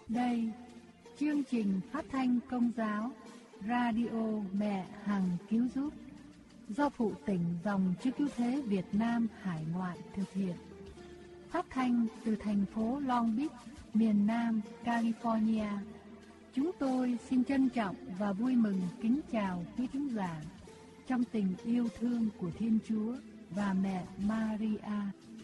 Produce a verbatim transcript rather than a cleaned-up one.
Đây, chương trình phát thanh Công giáo Radio Mẹ Hằng Cứu Giúp do Phụ Tỉnh Dòng Chúa Cứu Thế Việt Nam hải ngoại thực hiện. Phát thanh từ thành phố Long Beach, miền Nam California. Chúng tôi xin trân trọng và vui mừng kính chào quý thính giả trong tình yêu thương của Thiên Chúa và mẹ Maria.